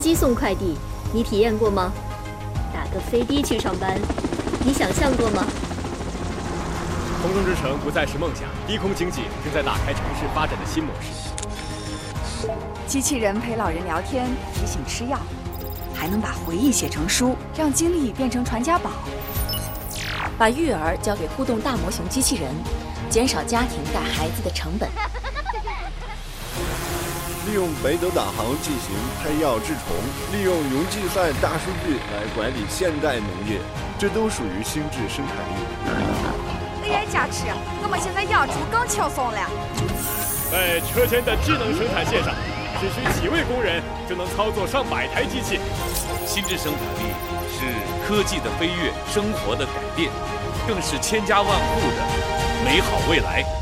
机送快递，你体验过吗？打个飞的去上班，你想象过吗？ 空中之城不再是梦想，低空经济正在打开城市发展的新模式。 机器人陪老人聊天，提醒吃药，还能把回忆写成书，让经历变成传家宝。 把育儿交给互动大模型机器人，减少家庭带孩子的成本。 利用北斗导航进行配药治虫，利用云计算大数据来管理现代农业，这都属于心智生产力。 AI 加持，我们现在养猪更轻松了。 在车间的智能生产线上，只需几位工人就能操作上百台机器。 心智生产力是科技的飞跃，生活的改变，更是千家万户的美好未来。